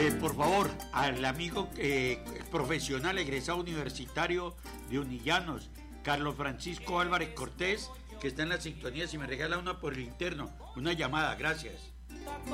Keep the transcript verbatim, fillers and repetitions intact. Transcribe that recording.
Eh, por favor, al amigo eh, profesional egresado universitario de Unillanos, Carlos Francisco Álvarez Cortés, que está en la sintonía, si me regala una por el interno, una llamada, gracias.